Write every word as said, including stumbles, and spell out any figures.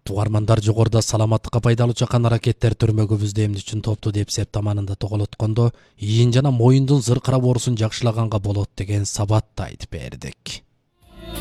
Угармандар жогоруда саламаттыкка пайдалуу чакан аракеттер төрмөгүбүздү эмне үчүн топту деп септаманында тоголоткондо ийин жана моюндун зыркырап оорусун жакшылаганга болот деген сабатты айтып бердик.